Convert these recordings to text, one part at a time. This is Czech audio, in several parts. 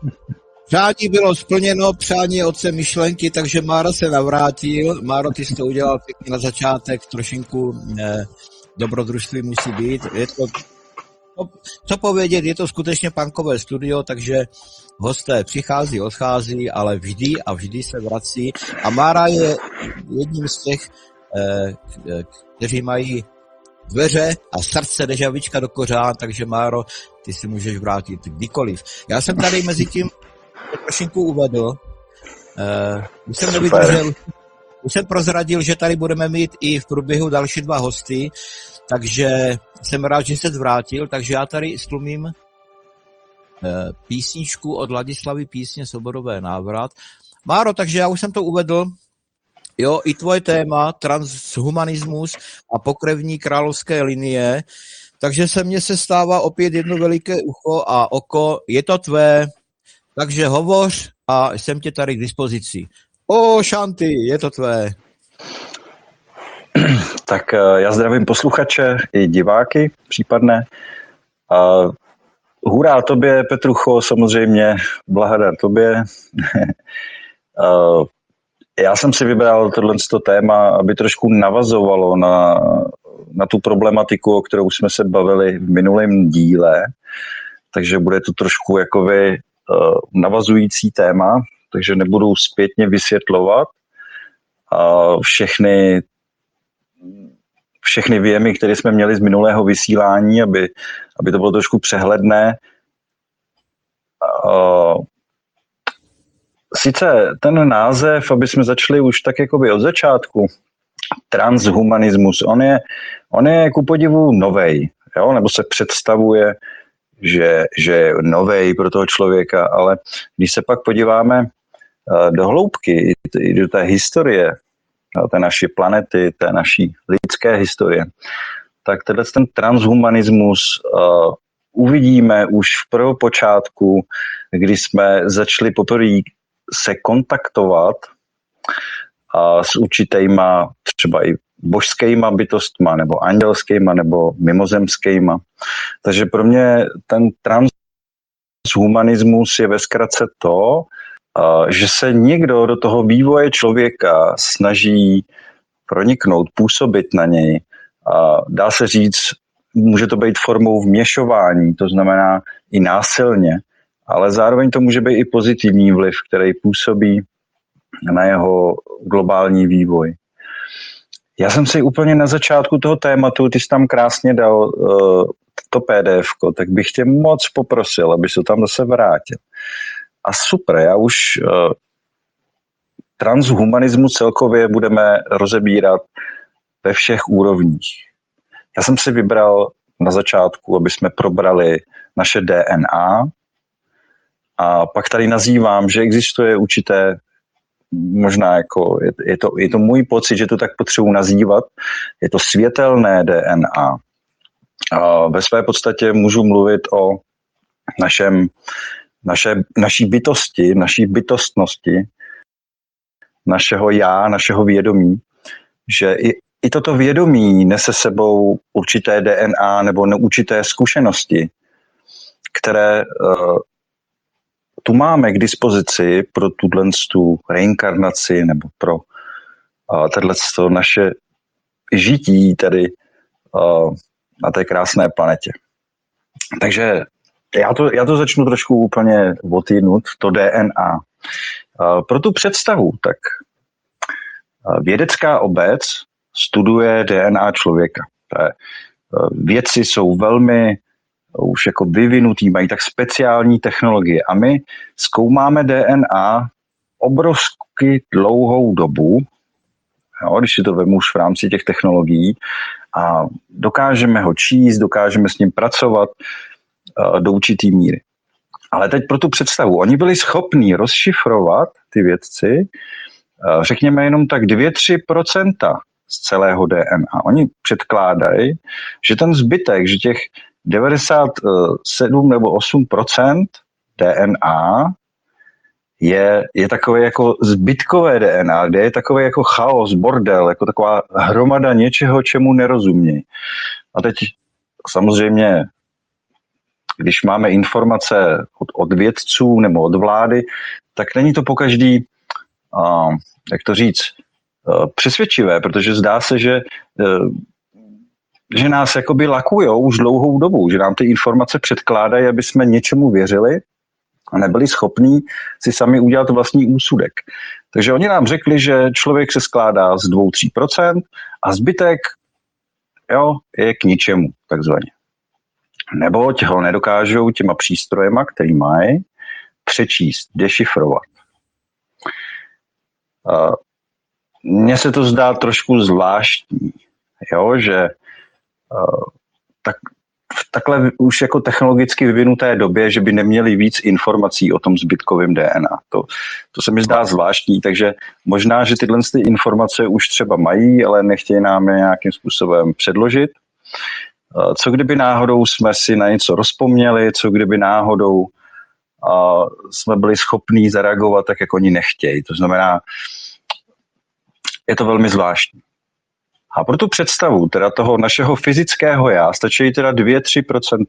Přání bylo splněno, přání otce myšlenky, takže Máro se navrátil. Máro, ty jsi to udělal pěkně na začátek, trošinku dobrodružství musí být. Je to, co povědět, je to skutečně punkové studio, takže hosté přichází, odchází, ale vždy se vrací. A Mára je jedním z těch, kteří mají dveře a srdce dežavička do kořán, takže Máro, ty si můžeš vrátit kdykoliv. Já jsem tady mezi tím trošinku uvedl, už jsem nevydržel, už jsem prozradil, že tady budeme mít i v průběhu další 2 hosty, takže jsem rád, že se zvrátil, takže já tady stlumím písničku od Ladislavy Písně Soborové návrat. Máro, takže já už jsem to uvedl, jo, i tvoje téma, transhumanismus a pokrevní královské linie, takže mně se stává opět jedno veliké ucho a oko, je to tvé, takže hovoř a jsem tě tady k dispozici. Shanti, je to tvé. Tak já zdravím posluchače i diváky případné. Hurá tobě, Petrucho, samozřejmě, blahodar tobě. Já jsem si vybral tohleto téma, aby trošku navazovalo na tu problematiku, o kterou jsme se bavili v minulém díle, takže bude to trošku jakoby navazující téma, takže nebudu zpětně vysvětlovat všechny věmy, které jsme měli z minulého vysílání, aby to bylo trošku přehledné. Sice ten název, aby jsme začali už tak jakoby od začátku, transhumanismus, on je ku podivu novej, jo? Nebo se představuje, že je novej pro toho člověka, ale když se pak podíváme do hloubky, do té historie, té naší planety, té naší lidské historie, tak ten transhumanismus uvidíme už v prvopočátku, kdy jsme začali poprvé se kontaktovat s určitýma třeba i božskýma bytostma, nebo andělskýma, nebo mimozemskýma. Takže pro mě ten transhumanismus je ve zkratce to, že se někdo do toho vývoje člověka snaží proniknout, působit na něj. Dá se říct, může to být formou vměšování, to znamená i násilně, ale zároveň to může být i pozitivní vliv, který působí na jeho globální vývoj. Já jsem si úplně na začátku toho tématu, ty jsi tam krásně dal to PDF-ko, tak bych tě moc poprosil, aby se tam zase vrátil. A super, já už transhumanismus celkově budeme rozebírat ve všech úrovních. Já jsem si vybral na začátku, aby jsme probrali naše DNA a pak tady nazývám, že existuje určité, možná jako, je to můj pocit, že to tak potřebuji nazývat, je to světelné DNA. A ve své podstatě můžu mluvit o naší bytosti, naší bytostnosti, našeho já, našeho vědomí, že i toto vědomí nese sebou určité DNA nebo určité zkušenosti, které tu máme k dispozici pro tu reinkarnaci nebo pro tohleto naše žití tady na té krásné planetě. Takže já to začnu trošku úplně odjinut, to DNA. Pro tu představu, tak vědecká obec studuje DNA člověka. Vědci jsou velmi už jako vyvinutý, mají tak speciální technologie a my zkoumáme DNA obrovsky dlouhou dobu, jo, když si to vemu už v rámci těch technologií a dokážeme ho číst, dokážeme s ním pracovat do určitý míry. Ale teď pro tu představu, oni byli schopní rozšifrovat, ty vědci, řekněme jenom tak 2-3% z celého DNA. Oni předkládají, že ten zbytek, že těch 97 nebo 8% DNA je takové jako zbytkové DNA, kde je takový jako chaos, bordel, jako taková hromada něčeho, čemu nerozumějí. A teď samozřejmě když máme informace od vědců nebo od vlády, tak není to pokaždý, jak to říct, přesvědčivé, protože zdá se, že nás jakoby lakujou už dlouhou dobu, že nám ty informace předkládají, aby jsme něčemu věřili a nebyli schopní si sami udělat vlastní úsudek. Takže oni nám řekli, že člověk se skládá z 2-3% a zbytek je k ničemu, takzvaně. Neboť ho nedokážou těma přístrojema, který mají, přečíst, dešifrovat. Mně se to zdá trošku zvláštní, že v takhle už jako technologicky vyvinuté době, že by neměli víc informací o tom zbytkovém DNA. To se mi zdá zvláštní, takže možná, že tyhle informace už třeba mají, ale nechtějí nám je nějakým způsobem předložit. Co kdyby náhodou jsme si na něco rozpomněli, co kdyby náhodou jsme byli schopní zareagovat tak, jak oni nechtějí. To znamená, je to velmi zvláštní. A pro tu představu teda toho našeho fyzického já stačí teda 2-3%.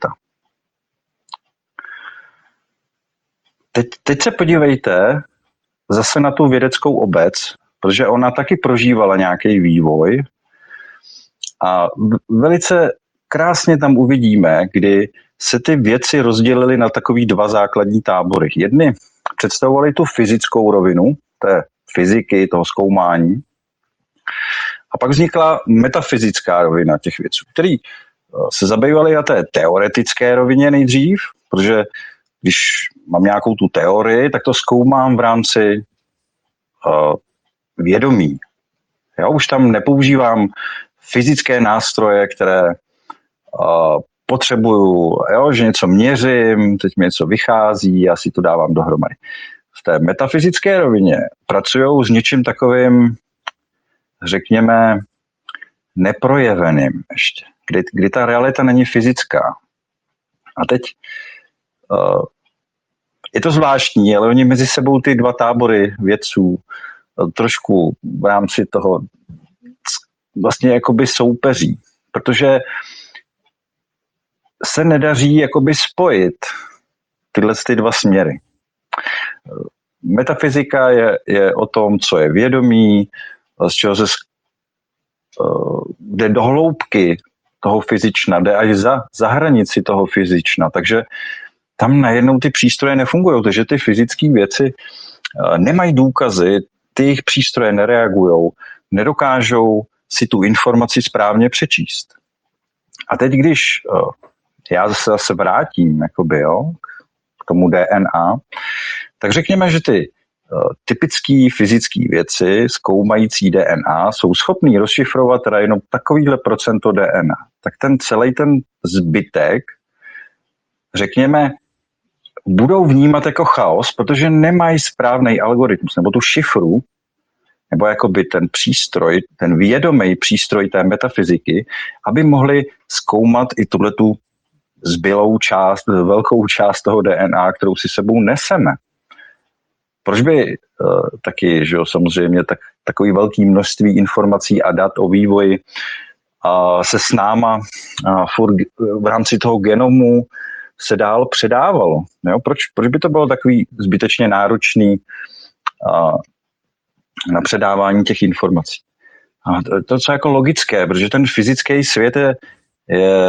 Teď se podívejte zase na tu vědeckou obec, protože ona taky prožívala nějaký vývoj a velice krásně tam uvidíme, kdy se ty věci rozdělily na takový 2 základní tábory. Jedny představovaly tu fyzickou rovinu, té fyziky, toho zkoumání, a pak vznikla metafyzická rovina těch věců, které se zabývaly na té teoretické rovině nejdřív, protože když mám nějakou tu teorii, tak to zkoumám v rámci vědomí. Už tam nepoužívám fyzické nástroje, které potřebuju, že něco měřím, teď mi něco vychází, já si to dávám dohromady. V té metafyzické rovině pracují s něčím takovým, řekněme, neprojeveným ještě, kdy ta realita není fyzická. A teď je to zvláštní, ale oni mezi sebou ty 2 tábory vědců trošku v rámci toho vlastně jakoby soupeří, protože se nedaří jakoby spojit tyhle ty 2 směry. Metafyzika je o tom, co je vědomí, z čeho se jde do hloubky toho fyzična, jde až za hranici toho fyzična, takže tam najednou ty přístroje nefungují, takže ty fyzické věci nemají důkazy, ty jejich přístroje nereagují, nedokážou si tu informaci správně přečíst. A teď, když já zase vrátím k tomu DNA, tak řekněme, že ty typické fyzické věci zkoumající DNA jsou schopný rozšifrovat teda jenom takovýhle procento DNA. Tak celý ten zbytek, řekněme, budou vnímat jako chaos, protože nemají správný algoritmus nebo tu šifru, nebo jakoby ten přístroj, ten vědomý přístroj té metafyziky, aby mohli zkoumat i tuhletu zbylou část, velkou část toho DNA, kterou si sebou neseme. Proč by taky, že jo, samozřejmě takový velký množství informací a dat o vývoji se s náma furt v rámci toho genomu se dál předávalo? Jo? Proč by to bylo takový zbytečně náročný na předávání těch informací? A to je jako logické, protože ten fyzický svět je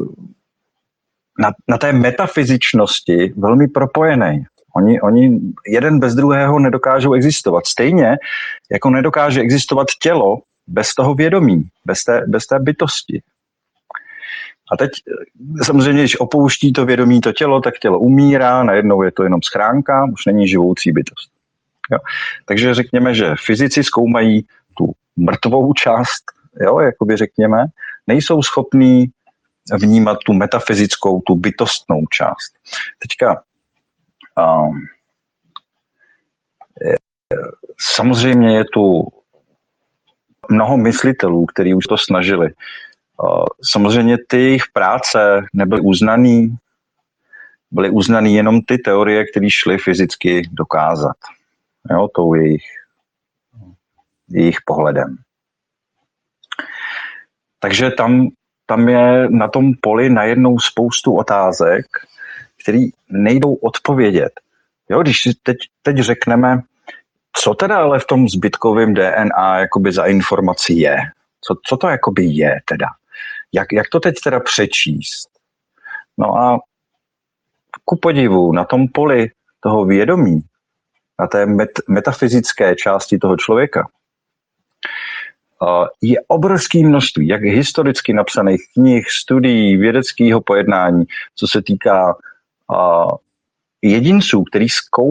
na té metafyzičnosti velmi propojený. Oni jeden bez druhého nedokážou existovat. Stejně jako nedokáže existovat tělo bez toho vědomí, bez té bytosti. A teď samozřejmě, když opouští to vědomí to tělo, tak tělo umírá, najednou je to jenom schránka, už není živoucí bytost. Jo. Takže řekněme, že fyzici zkoumají tu mrtvou část, jakoby řekněme, nejsou schopní vnímat tu metafyzickou, tu bytostnou část. Teďka samozřejmě je tu mnoho myslitelů, kteří už to snažili. Samozřejmě ty jejich práce nebyly uznaný, byly uznaný jenom ty teorie, které šly fyzicky dokázat. Tou jejich pohledem. Takže tam je na tom poli najednou spoustu otázek který nejdou odpovědět. Jo, když si teď řekneme, co teda ale v tom zbytkovém DNA jakoby za informaci je? Co to jakoby je teda? Jak to teď teda přečíst? No a ku podivu na tom poli toho vědomí, na té metafyzické části toho člověka, je obrovské množství, jak historicky napsaných knih, studií, vědeckého pojednání, co se týká jedinců, kteří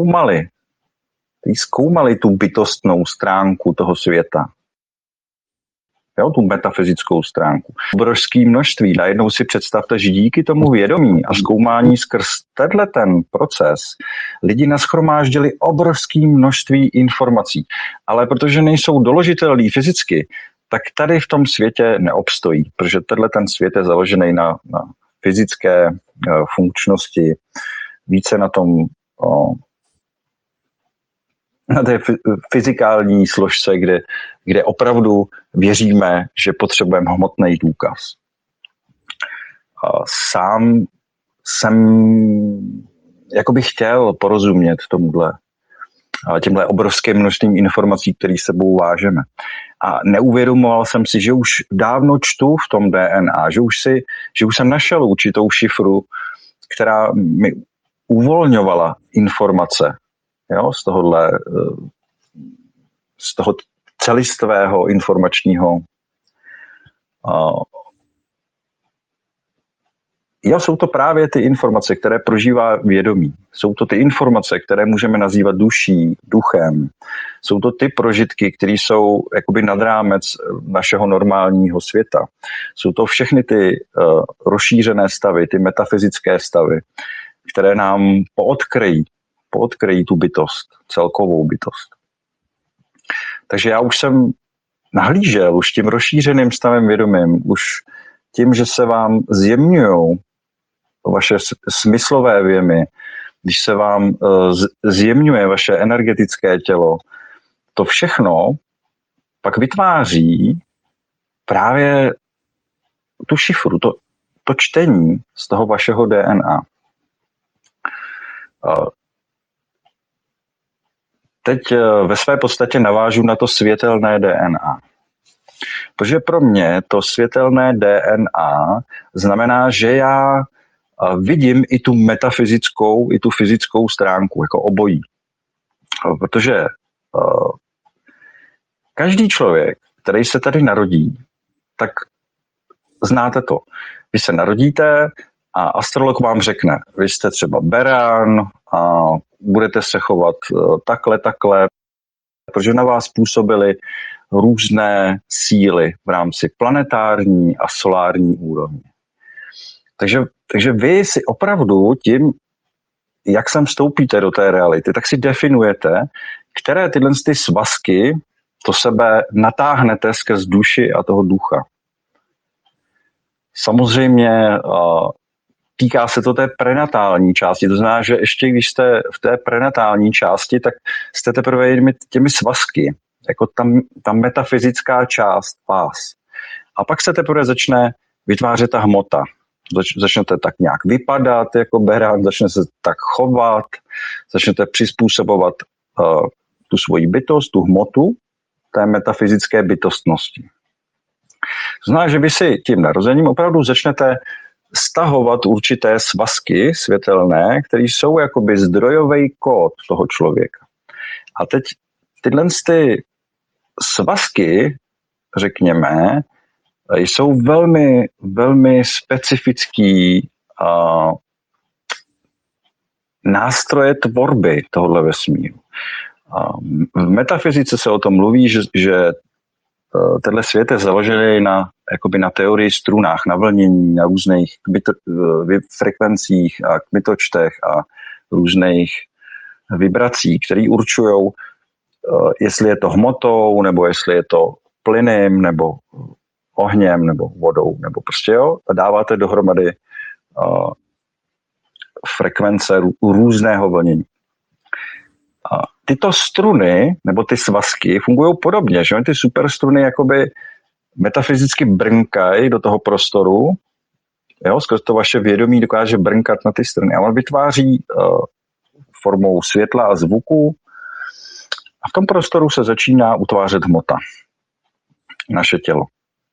zkoumali tu bytostnou stránku toho světa. Jo, tu metafyzickou stránku. Obrovské množství. Najednou si představte, že díky tomu vědomí a zkoumání skrz ten proces lidi nashromáždili obrovské množství informací. Ale protože nejsou doložitelné fyzicky, tak tady v tom světě neobstojí, protože ten svět je založený na fyzické funkčnosti, více na tom na té fyzikální složce, kde opravdu věříme, že potřebujeme hmotný důkaz. Sám jsem jakoby chtěl porozumět těmhle obrovským množstvím informací, které sebou vážeme. A neuvědomoval jsem si, že už dávno čtu v tom DNA, že už jsem našel určitou šifru, která mi uvolňovala informace, jo, z toho celistvého informačního. Jsou to právě ty informace, které prožívá vědomí. Jsou to ty informace, které můžeme nazývat duší, duchem. Jsou to ty prožitky, které jsou jakoby nad rámec našeho normálního světa. Jsou to všechny ty rozšířené stavy, ty metafyzické stavy, které nám poodkryjí tu bytost, celkovou bytost. Takže já už jsem nahlížel už tím rozšířeným stavem vědomím, už tím, že se vám zjemňují vaše smyslové věmy, když se vám zjemňuje vaše energetické tělo, to všechno pak vytváří právě tu šifru, to čtení z toho vašeho DNA. Teď ve své podstatě navážu na to světelné DNA. Protože pro mě to světelné DNA znamená, že já vidím i tu metafyzickou, i tu fyzickou stránku, jako obojí. Protože každý člověk, který se tady narodí, tak znáte to. Vy se narodíte a astrolog vám řekne, vy jste třeba berán a budete se chovat takhle, protože na vás působily různé síly v rámci planetární a solární úrovně. Takže vy si opravdu tím, jak sem vstoupíte do té reality, tak si definujete, které tyhle ty svazky to sebe natáhnete skrz duši a toho ducha. Samozřejmě týká se to té prenatální části. To znamená, že ještě když jste v té prenatální části, tak jste teprve těmi svazky, jako ta metafyzická část vás. A pak se teprve začne vytvářet ta hmota. Začnete tak nějak vypadat jako berán, začnete se tak chovat, začnete přizpůsobovat tu svoji bytost, tu hmotu té metafyzické bytostnosti. To znamená, že vy si tím narozením opravdu začnete stahovat určité svazky světelné, které jsou jakoby zdrojový kód toho člověka. A teď tyhle svazky, řekněme, jsou velmi, velmi specifický nástroje tvorby tohoto vesmíru. V metafyzice se o tom mluví, že tenhle svět je založený na teorii strunách, na vlnění, na různých frekvencích a kmitočtech a různých vibrací, které určují, jestli je to hmotou, nebo jestli je to plynem, nebo ohněm, nebo vodou, nebo prostě jo, a dáváte dohromady frekvence různého vlnění. Tyto struny, nebo ty svazky, fungují podobně, že ty superstruny jakoby metafyzicky brnkají do toho prostoru, jo, skrz to vaše vědomí dokáže brnkat na ty strany. A on vytváří formou světla a zvuku a v tom prostoru se začíná utvářet hmota. Naše tělo.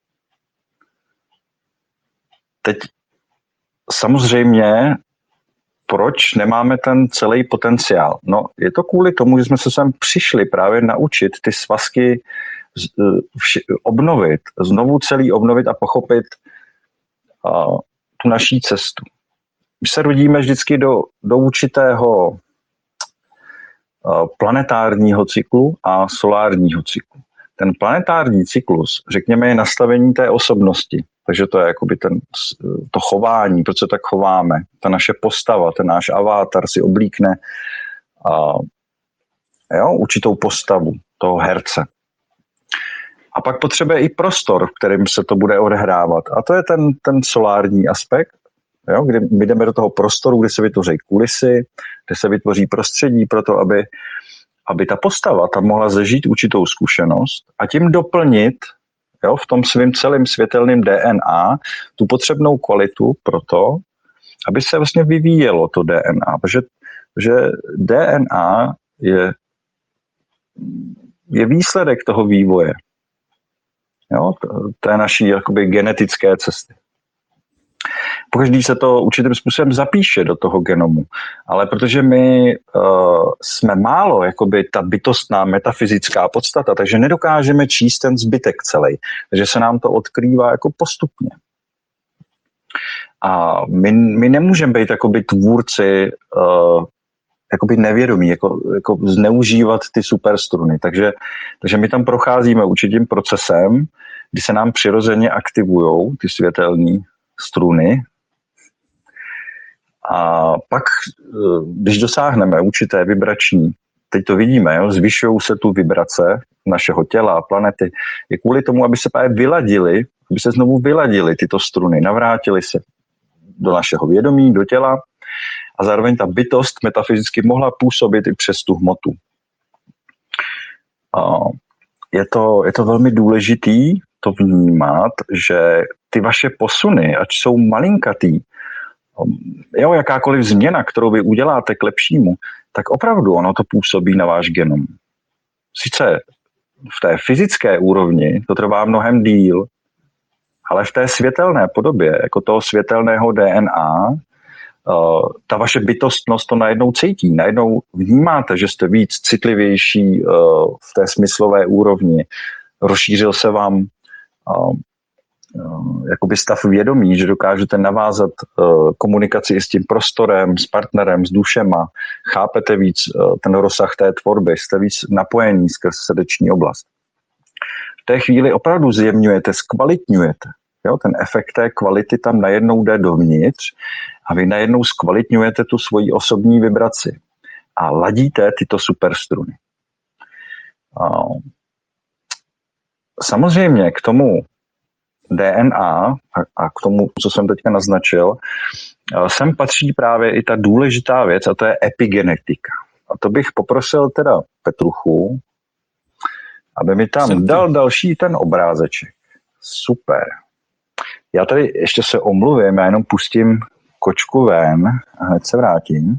Teď samozřejmě, proč nemáme ten celý potenciál? No, je to kvůli tomu, že jsme se sem přišli právě naučit ty svazky obnovit, znovu celý obnovit a pochopit tu naší cestu. My se rodíme vždycky do určitého planetárního cyklu a solárního cyklu. Ten planetární cyklus, řekněme, je nastavení té osobnosti. Takže to je jakoby to chování, proč se tak chováme. Ta naše postava, ten náš avatar si oblíkne určitou postavu toho herce. A pak potřebuje i prostor, v kterém se to bude odehrávat. A to je ten solární aspekt, jo, kdy my jdeme do toho prostoru, kde se vytvoří kulisy, kde se vytvoří prostředí pro to, aby ta postava tam mohla zažít určitou zkušenost a tím doplnit, jo, v tom svým celým světelným DNA tu potřebnou kvalitu pro to, aby se vlastně vyvíjelo to DNA. Protože DNA je výsledek toho vývoje. Jo, té naší jakoby genetické cesty. Pokaždý se to určitým způsobem zapíše do toho genomu, ale protože my jsme málo jakoby ta bytostná metafyzická podstata, takže nedokážeme číst ten zbytek celý, takže se nám to odkrývá jako postupně. A my nemůžeme být jakoby tvůrci jakoby nevědomí, jako zneužívat ty superstruny. Takže my tam procházíme určitým procesem, kdy se nám přirozeně aktivujou ty světelné struny. A pak, když dosáhneme určité vibrační, teď to vidíme, jo, zvyšují se tu vibrace našeho těla a planety, je kvůli tomu, aby se právě vyladili, aby se znovu vyladili tyto struny, navrátili se do našeho vědomí, do těla a zároveň ta bytost metafyzicky mohla působit i přes tu hmotu. Je to velmi důležitý to vnímat, že ty vaše posuny, ať jsou malinkatý, jo, jakákoliv změna, kterou vy uděláte k lepšímu, tak opravdu ono to působí na váš genom. Sice v té fyzické úrovni to trvá mnohem díl, ale v té světelné podobě, jako toho světelného DNA, ta vaše bytostnost to najednou cítí. Najednou vnímáte, že jste víc citlivější v té smyslové úrovni. Rozšířil se vám jakoby stav vědomí, že dokážete navázat komunikaci i s tím prostorem, s partnerem, s dušema, chápete víc ten rozsah té tvorby, jste víc napojení skrz srdeční oblast. V té chvíli opravdu zjemňujete, zkvalitňujete. Jo, ten efekt té kvality tam najednou jde dovnitř a vy najednou zkvalitňujete tu svoji osobní vibraci a ladíte tyto superstruny. Samozřejmě k tomu DNA a k tomu, co jsem teďka naznačil, sem patří právě i ta důležitá věc a to je epigenetika. A to bych poprosil teda Petruchu, aby mi tam dal další ten obrázeček. Super. Já tady ještě se omluvím, já jenom pustím kočku ven a hned se vrátím.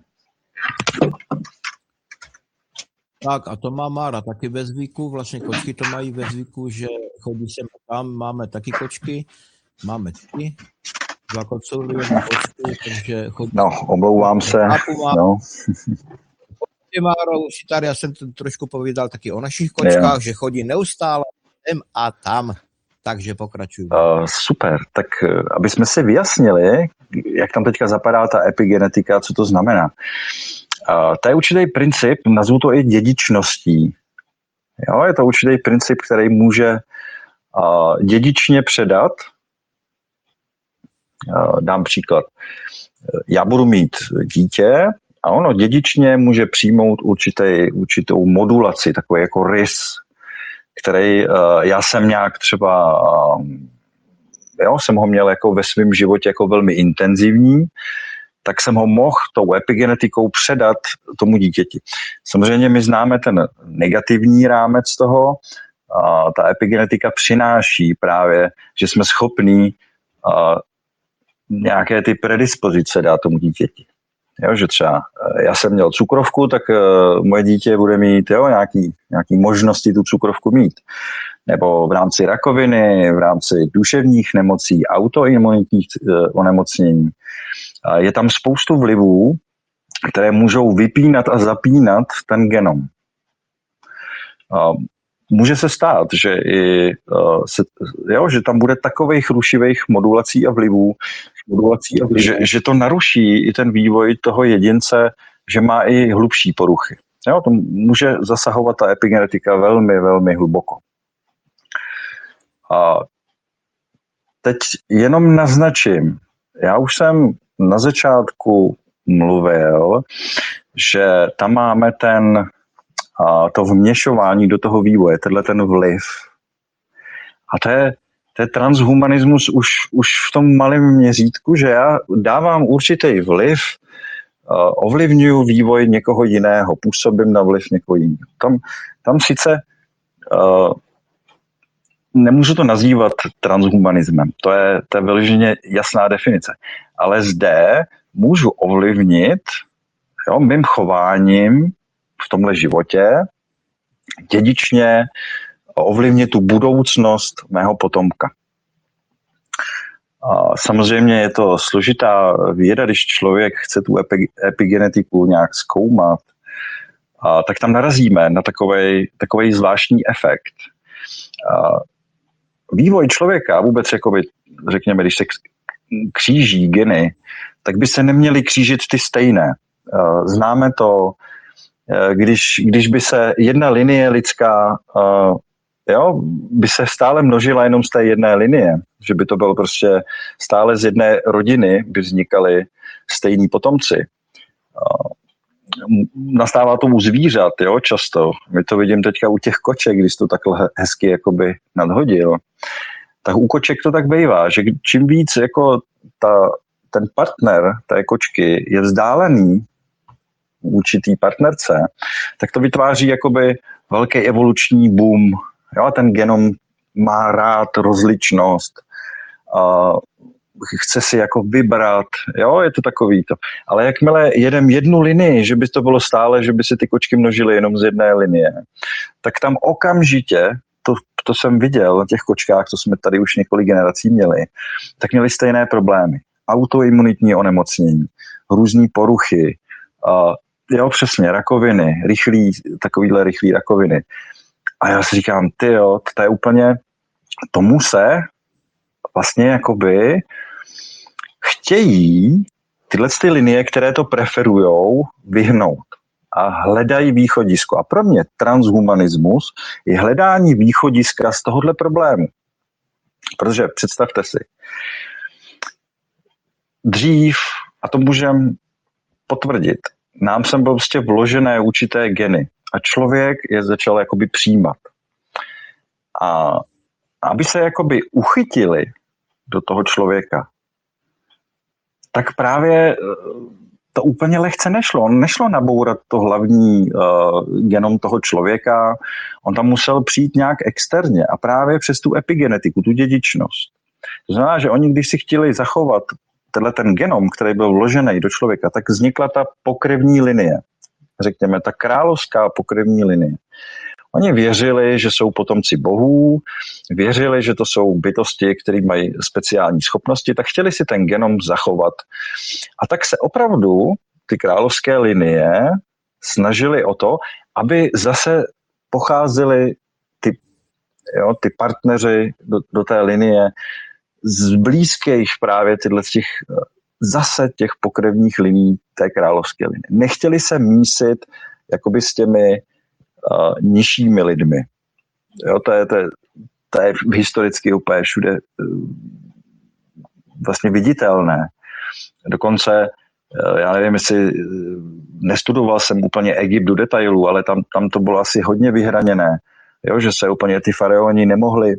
Tak a to má Mára taky ve zvyku, vlastně kočky to mají ve zvyku, že chodí sem tam, máme taky kočky, máme taky, dva kocouri, jednu kočku, takže chodí... No, omlouvám se, no. Máro, už tady já jsem trošku povídal taky o našich kočkách, že chodí neustále sem a tam, takže pokračuju. Super, tak aby jsme si vyjasnili, jak tam teďka zapadá ta epigenetika, co to znamená. To je určitý princip, nazvu to i dědičností. Jo, je to určitý princip, který může dědičně předat. Dám příklad. Já budu mít dítě a ono dědičně může přijmout určitou modulaci, takový jako rys, který já jsem nějak třeba, jsem ho měl jako ve svém životě jako velmi intenzivní, tak jsem ho mohl tou epigenetikou předat tomu dítěti. Samozřejmě my známe ten negativní rámec toho, ta epigenetika přináší právě, že jsme schopní nějaké ty predispozice dá tomu dítěti. Jo, že třeba já jsem měl cukrovku, tak moje dítě bude mít nějaký možnosti tu cukrovku mít. Nebo v rámci rakoviny, v rámci duševních nemocí, autoimunitních onemocnění. Je tam spoustu vlivů, které můžou vypínat a zapínat ten genom. Může se stát, že tam bude takových rušivých modulací a vlivů, že to naruší i ten vývoj toho jedince, že má i hlubší poruchy. Jo, to může zasahovat ta epigenetika velmi, velmi hluboko. A teď jenom naznačím, já už jsem na začátku mluvil, že tam máme to vměšování do toho vývoje, ten vliv. A to je transhumanismus už v tom malém měřítku, že já dávám určitý vliv, ovlivňuji vývoj někoho jiného, působím na vliv někoho jiného. Tam sice nemůžu to nazývat transhumanismem, to je vyloženě jasná definice, ale zde můžu ovlivnit mým chováním v tomhle životě dědičně ovlivnit tu budoucnost mého potomka. A samozřejmě je to složitá věda, když člověk chce tu epigenetiku nějak zkoumat, tak tam narazíme na takovej zvláštní efekt. Vývoj člověka, vůbec řekněme, když se kříží geny, tak by se neměly křížit ty stejné. Známe to, když by se jedna linie lidská by se stále množila jenom z té jedné linie, že by to bylo prostě stále z jedné rodiny by vznikaly stejní potomci. Nastává to u zvířat, často. My to vidím teďka u těch koček, když to takhle hezky jakoby nadhodil. Tak u koček to tak bývá, že čím víc ten partner té kočky je vzdálený určitý partnerce, tak to vytváří jakoby velký evoluční boom. Jo, ten genom má rád rozličnost, chce si jako vybrat, je to takový to. Ale jakmile jedem jednu linii, že by to bylo stále, že by se ty kočky množily jenom z jedné linie, tak tam okamžitě, to jsem viděl na těch kočkách, co jsme tady už několik generací měli, tak měli stejné problémy. Autoimunitní onemocnění, různý poruchy, přesně, rakoviny, takovýhle rychlý rakoviny. A já si říkám, to je úplně, tomu se vlastně jakoby chtějí tyhle ty linie, které to preferujou, vyhnout a hledají východisko. A pro mě transhumanismus je hledání východiska z tohohle problému. Protože představte si, dřív, a to můžeme potvrdit, nám sem bylo prostě vložené určité geny a člověk je začal jakoby přijímat. A aby se jakoby uchytili do toho člověka, tak právě to úplně lehce nešlo. Nešlo nabourat to hlavní genom toho člověka, on tam musel přijít nějak externě a právě přes tu epigenetiku, tu dědičnost. To znamená, že oni, když si chtěli zachovat ten genom, který byl vložený do člověka, tak vznikla ta pokrevní linie. Řekněme, ta královská pokrevní linie. Oni věřili, že jsou potomci bohů, věřili, že to jsou bytosti, které mají speciální schopnosti, tak chtěli si ten genom zachovat. A tak se opravdu ty královské linie snažili o to, aby zase pocházeli ty partneři do té linie z blízkých právě těch pokrevních liní té královské linie. Nechtěli se mísit jakoby s těmi nižšími lidmi. To je historicky úplně všude vlastně viditelné. Dokonce, já nevím, jestli nestudoval jsem úplně Egypt do detailů, ale tam to bylo asi hodně vyhraněné, že se úplně ty faraoni nemohli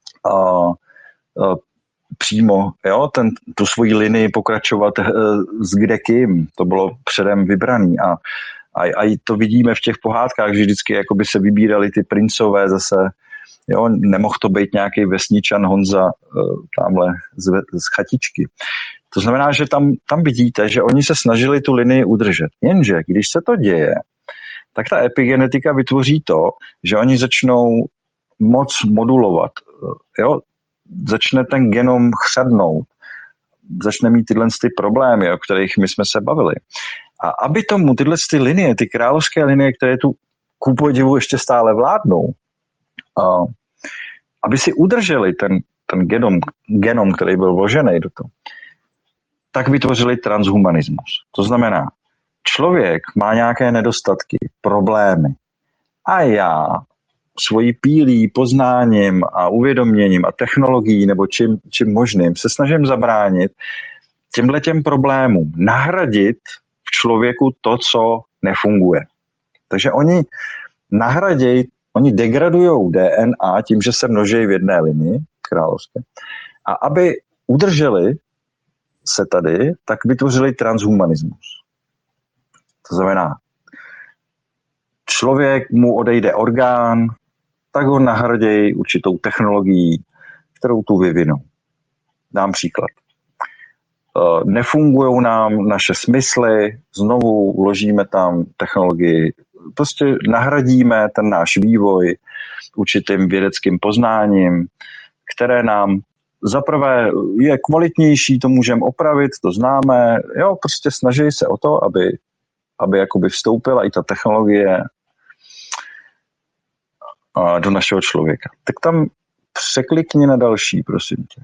přímo tu svoji linii pokračovat s kdekým. To bylo předem vybraný a to vidíme v těch pohádkách, že vždycky jakoby se vybírali ty princové zase, nemohl to být nějaký vesničan Honza tamhle z chatičky. To znamená, že tam vidíte, že oni se snažili tu linii udržet. Jenže když se to děje, tak ta epigenetika vytvoří to, že oni začnou moc modulovat. Jo? Začne ten genom chřadnout, začne mít tyhle problémy, o kterých my jsme se bavili. A aby tomu tyhle linie, ty královské linie, které tu ku podivu ještě stále vládnou, aby si udrželi ten genom, který byl vložený do toho, tak vytvořili transhumanismus. To znamená, člověk má nějaké nedostatky, problémy a já svojí pílí, poznáním a uvědoměním a technologií nebo čím možným se snažím zabránit těmhletěm problémům, nahradit v člověku to, co nefunguje. Takže oni degradují DNA tím, že se množí v jedné linii královské. A aby udrželi se tady, tak vytvořili transhumanismus. To znamená, člověk mu odejde orgán, tak ho nahradějí určitou technologií, kterou tu vyvinou. Dám příklad. Nefungují nám naše smysly, znovu uložíme tam technologii, prostě nahradíme ten náš vývoj určitým vědeckým poznáním, které nám zaprvé je kvalitnější, to můžeme opravit, to známe, jo, prostě snaží se o to, aby jakoby vstoupila i ta technologie do našeho člověka. Tak tam překlikni na další, prosím tě.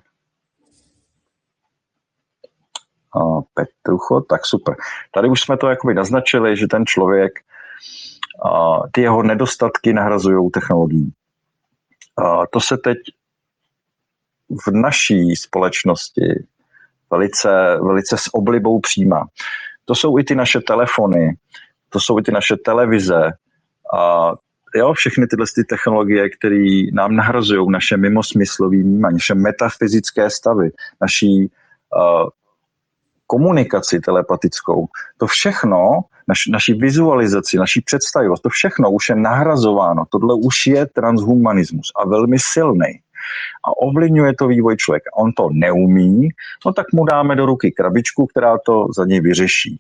Petrucho, tak super. Tady už jsme to jakoby naznačili, že ten člověk, ty jeho nedostatky nahrazují technologií. To se teď v naší společnosti velice s oblibou přijímá. To jsou i ty naše telefony, to jsou i ty naše televize, jo, všechny tyhle technologie, které nám nahrazují naše mimosmyslové vnímání, naše metafyzické stavy, naší komunikaci telepatickou, to všechno, naší vizualizaci, naší představivost, to všechno už je nahrazováno. Tohle už je transhumanismus a velmi silný. A ovlivňuje to vývoj člověka. On to neumí, no tak mu dáme do ruky krabičku, která to za něj vyřeší.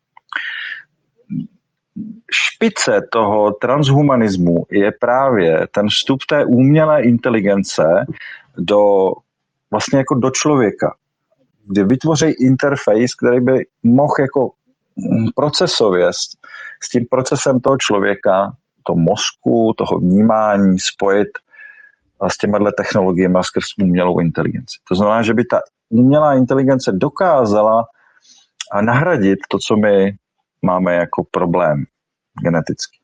Špice toho transhumanismu je právě ten vstup té umělé inteligence vlastně jako do člověka, kdy vytvoří interface, který by mohl jako procesově s tím procesem toho člověka, toho mozku, toho vnímání spojit s těmihle technologiemi skrz umělou inteligenci. To znamená, že by ta umělá inteligence dokázala nahradit to, co my máme jako problém genetický.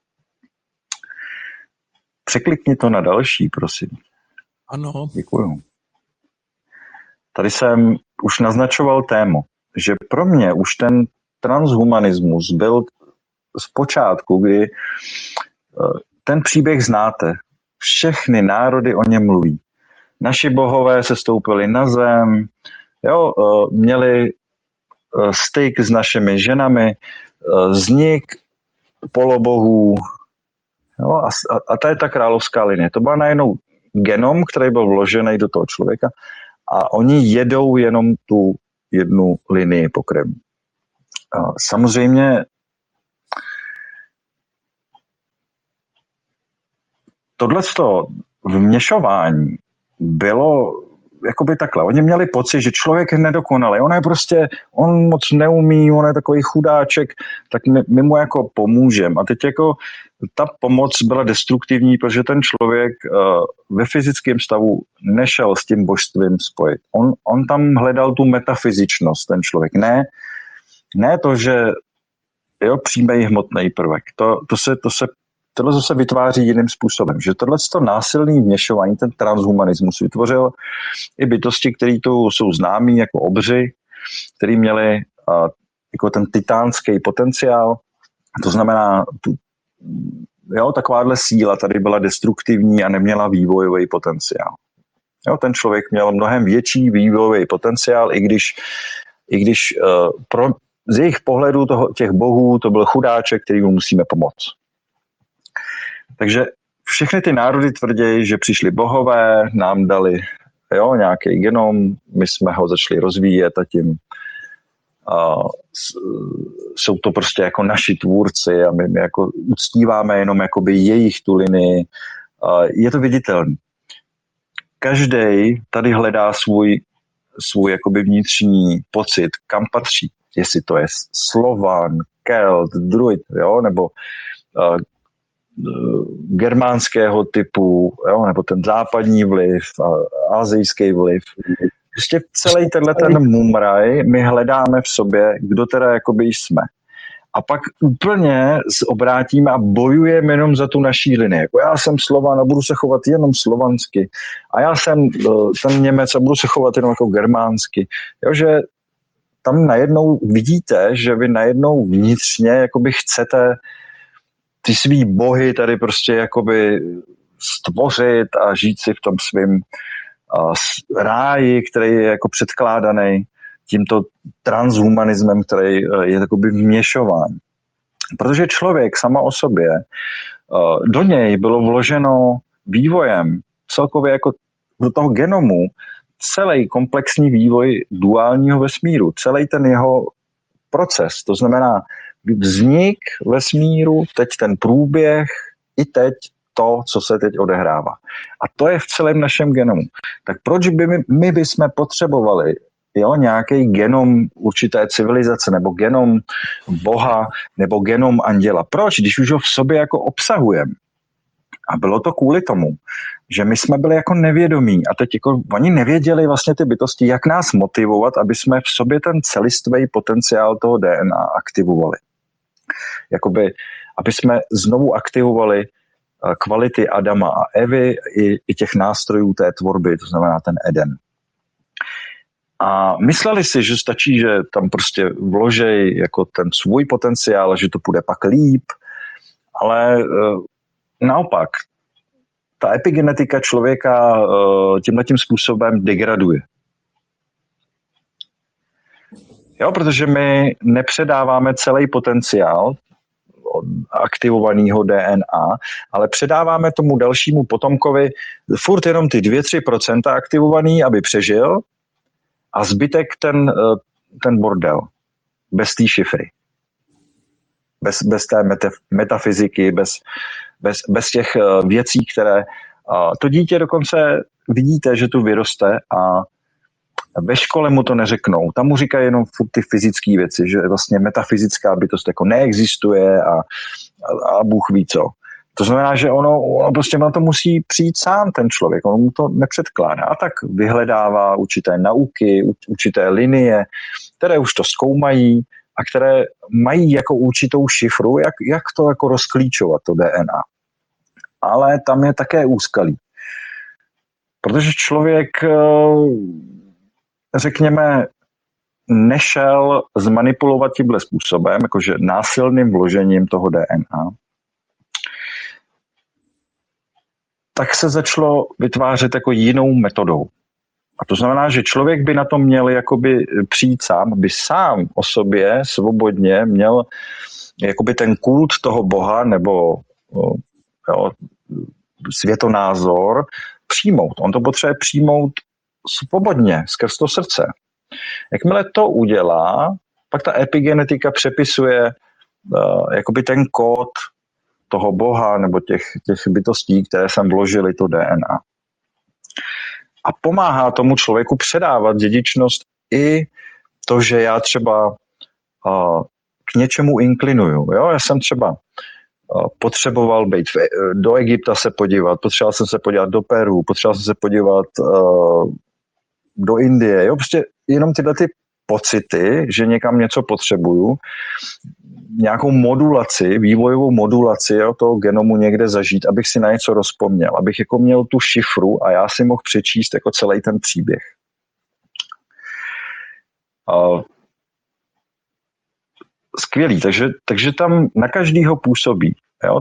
Překlikni to na další, prosím. Ano. Děkuju. Tady jsem už naznačoval téma, že pro mě už ten transhumanismus byl z počátku, kdy ten příběh znáte. Všechny národy o něm mluví. Naši bohové se stoupili na zem, jo, měli styk s našimi ženami, vznik polobohů, jo, a to je ta královská linie. To byl najednou genom, který byl vložený do toho člověka a oni jedou jenom tu jednu linii pokrevní. Samozřejmě tohleto vměšování bylo jakoby takhle. Oni měli pocit, že člověk je nedokonalý. On moc neumí, on je takový chudáček, tak my mu jako pomůžeme. A teď jako ta pomoc byla destruktivní, protože ten člověk ve fyzickém stavu nešel s tím božstvím spojit. On tam hledal tu metafyzičnost, ten člověk. Ne to, že jo, přijmej hmotný prvek. Tohle se vytváří jiným způsobem. Že tohleto násilné vměšování, ten transhumanismus vytvořil i bytosti, které tu jsou známí jako obři, který měli jako ten titánský potenciál. To znamená, takováhle síla tady byla destruktivní a neměla vývojový potenciál. Jo, ten člověk měl mnohem větší vývojový potenciál, i když z jejich pohledu těch bohů to byl chudáček, kterýmu musíme pomoct. Takže všechny ty národy tvrdí, že přišli bohové, nám dali jo, nějaký genom, my jsme ho začali rozvíjet a tím jsou to prostě jako naši tvůrci a my jako uctíváme jenom jakoby jejich tu linii. Je to viditelný. Každý tady hledá svůj jakoby vnitřní pocit, kam patří. Jestli to je Slovan, Kelt, Druid, jo, nebo germánského typu, jo, nebo ten západní vliv, asijský vliv. Prostě celý ten mumraj my hledáme v sobě, kdo teda jakoby jsme. A pak úplně obrátíme a bojujeme jenom za tu naší linii. Jako já jsem Slovan a budu se chovat jenom slovansky. A já jsem ten Němec a budu se chovat jenom jako germánsky. Jo, že tam najednou vidíte, že vy najednou vnitřně jakoby chcete ty svý bohy tady prostě jakoby stvořit a žít si v tom svým ráji, který je jako předkládaný tímto transhumanismem, který je takoby vměšován. Protože člověk sama o sobě, do něj bylo vloženo vývojem celkově jako do toho genomu celý komplexní vývoj duálního vesmíru, celý ten jeho proces, to znamená vznik vesmíru, teď ten průběh i teď to, co se teď odehrává. A to je v celém našem genomu. Tak proč by my bychom potřebovali nějaký genom určité civilizace, nebo genom Boha, nebo genom anděla? Proč? Když už ho v sobě jako obsahujeme. A bylo to kvůli tomu, že my jsme byli jako nevědomí a teď jako oni nevěděli vlastně ty bytosti, jak nás motivovat, aby jsme v sobě ten celistvý potenciál toho DNA aktivovali. Jakoby, aby jsme znovu aktivovali kvality Adama a Evy i těch nástrojů té tvorby, to znamená ten Eden. A mysleli si, že stačí, že tam prostě vložej jako ten svůj potenciál, že to půjde pak líp, ale naopak, ta epigenetika člověka tímhletím způsobem degraduje. Jo, protože my nepředáváme celý potenciál aktivovaného DNA, ale předáváme tomu dalšímu potomkovi furt jenom ty 2-3% aktivovaný, aby přežil, a zbytek ten bordel, bez té šifry. Bez té metafyziky, bez těch věcí, které... To dítě dokonce vidíte, že tu vyroste a ve škole mu to neřeknou. Tam mu říkají jenom furt ty fyzické věci, že vlastně metafyzická bytost jako neexistuje a Bůh ví co. To znamená, že ono prostě na to musí přijít sám ten člověk, on mu to nepředkládá. A tak vyhledává určité nauky, určité linie, které už to zkoumají a které mají jako určitou šifru, jak to jako rozklíčovat, to DNA. Ale tam je také úskalí. Protože člověk, řekněme, nešel zmanipulovat tímhle způsobem, jakože násilným vložením toho DNA, tak se začalo vytvářet jako jinou metodou. A to znamená, že člověk by na to měl jakoby přijít sám, by sám o sobě svobodně měl jakoby ten kult toho Boha nebo světonázor přijmout. On to potřebuje přijmout svobodně, skrz to srdce. Jakmile to udělá, pak ta epigenetika přepisuje jakoby ten kód toho Boha nebo těch bytostí, které sem vložili to DNA. A pomáhá tomu člověku předávat dědičnost i to, že já třeba k něčemu inklinuju. Jo? Já jsem třeba potřeboval být do Egypta se podívat, potřeboval jsem se podívat do Peru, potřeboval jsem se podívat do Indie. Jo? Prostě jenom tyhle ty pocity, že někam něco potřebuju, nějakou modulaci, vývojovou modulaci toho genomu někde zažít, abych si na něco rozpomněl, abych jako měl tu šifru a já si mohl přečíst jako celý ten příběh. Skvělý, takže tam na každýho působí, jo,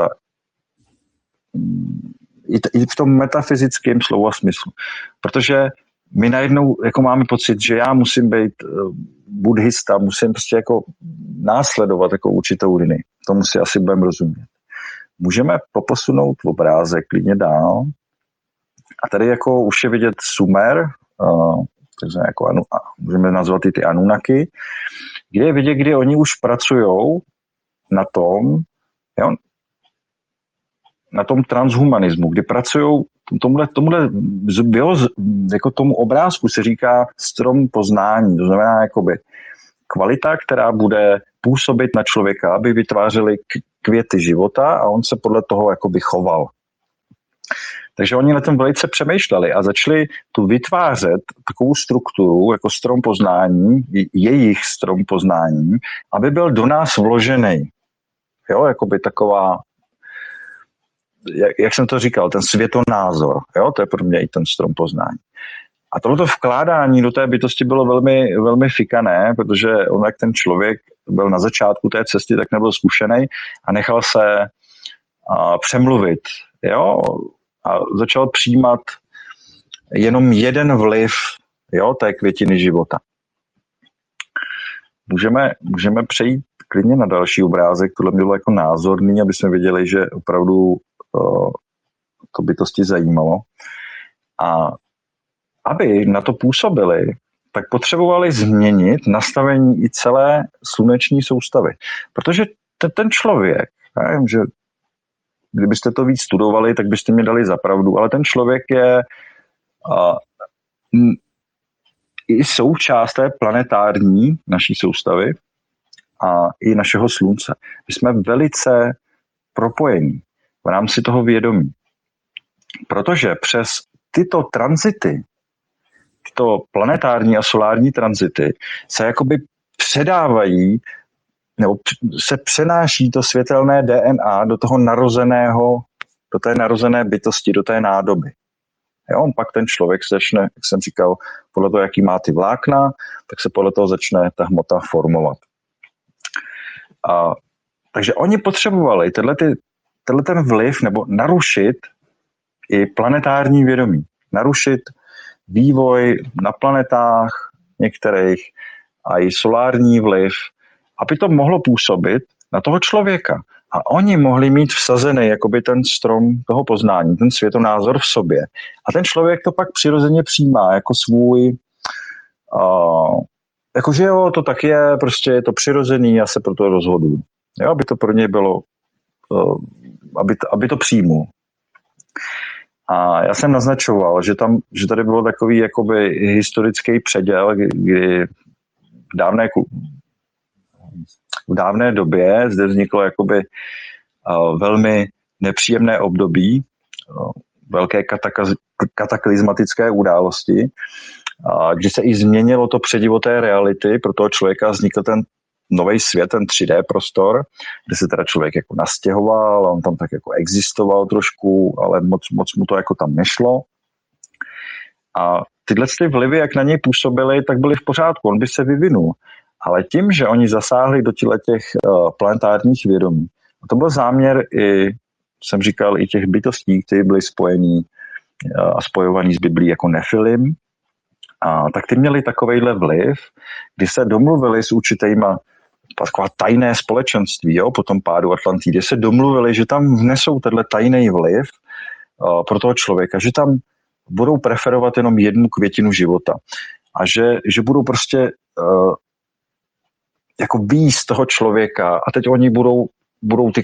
i v tom metafyzickém slova smyslu. Protože my najednou jako máme pocit, že já musím být buddhista, musím prostě jako následovat jako určitou linii. Tomu si asi budeme rozumět. Můžeme poposunout obrázek klidně dál. A tady jako už je vidět Sumer, takže jako můžeme nazvat i ty Anunnaki, kde je vidět, kdy oni už pracují na tom, jo, na tom transhumanismu, kdy pracují tomuhle jako tomu obrázku se říká strom poznání, to znamená jakoby kvalita, která bude působit na člověka, aby vytvářely květy života a on se podle toho jakoby choval. Takže oni na tom velice přemýšleli a začali tu vytvářet takovou strukturu jako strom poznání, jejich strom poznání, aby byl do nás vložený. Jo, jakoby taková, jak jsem to říkal, ten světonázor, jo, to je pro mě i ten strom poznání. A tohleto vkládání do té bytosti bylo velmi, velmi fikané, protože on, jak ten člověk byl na začátku té cesty, tak nebyl zkušený a nechal se přemluvit, jo, a začal přijímat jenom jeden vliv, jo, té květiny života. Můžeme přejít klidně na další obrázek, tohle bylo jako názorný, aby jsme viděli, že opravdu to bytosti zajímalo. A aby na to působili, tak potřebovali změnit nastavení i celé sluneční soustavy. Protože ten člověk, nevím, že kdybyste to víc studovali, tak byste mi dali za pravdu, ale ten člověk je i součást té planetární naší soustavy a i našeho slunce. My jsme velice propojení v rámci toho vědomí. Protože přes tyto tranzity, tyto planetární a solární tranzity se jakoby předávají nebo se přenáší to světelné DNA do toho narozeného, do té narozené bytosti, do té nádoby. Jo, pak ten člověk začne, jak jsem říkal, podle toho, jaký má ty vlákna, tak se podle toho začne ta hmota formovat. Takže oni potřebovali tenhle ten vliv nebo narušit i planetární vědomí. Narušit vývoj na planetách některých a i solární vliv, aby to mohlo působit na toho člověka. A oni mohli mít vsazený jakoby ten strom toho poznání, ten světonázor v sobě. A ten člověk to pak přirozeně přijímá jako svůj, jakože jo, to tak je, prostě je to přirozený, já se pro to rozhoduju. Jo, aby to pro něj bylo, aby to přijmul. A já jsem naznačoval, že tady bylo takový jakoby historický předěl, kdy v dávné době zde vzniklo jakoby velmi nepříjemné období, velké kataklizmatické události, kdy se i změnilo to předivo té reality, pro toho člověka vznikl ten nový svět, ten 3D prostor, kde se teda člověk jako nastěhoval, on tam tak jako existoval trošku, ale moc mu to jako tam nešlo. A tyhle vlivy, jak na něj působily, tak byly v pořádku, on by se vyvinul. Ale tím, že oni zasáhli do těch planetárních vědomí, a to byl záměr i, jsem říkal, i těch bytostí, které byly spojení a spojovaný s Biblí jako Nefilim, tak ty měli takovejhle vliv, kdy se domluvili s určitýma taková tajné společenství, jo, po tom pádu Atlantidy, se domluvili, že tam vnesou tenhle tajný vliv pro toho člověka, že tam budou preferovat jenom jednu květinu života a že budou prostě jako víc toho člověka a teď oni budou ty